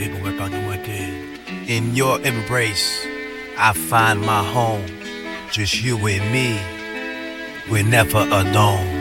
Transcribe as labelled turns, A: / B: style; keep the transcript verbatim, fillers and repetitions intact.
A: In your embrace, I find my home. Just you and me, we're never alone.